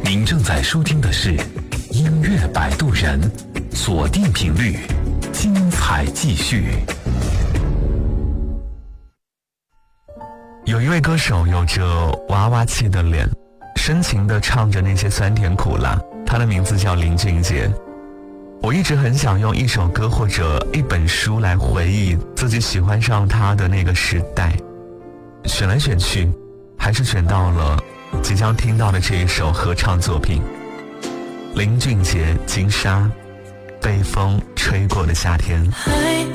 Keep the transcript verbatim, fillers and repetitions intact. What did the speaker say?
您正在收听的是音乐摆渡人，锁定频率，精彩继续。 有一位歌手有着娃娃气的脸，深情地唱着那些酸甜苦辣，他的名字叫林俊杰。我一直很想用一首歌或者一本书来回忆自己喜欢上他的那个时代，选来选去还是选到了即将听到的这一首合唱作品，林俊杰《金沙》，被风吹过的夏天。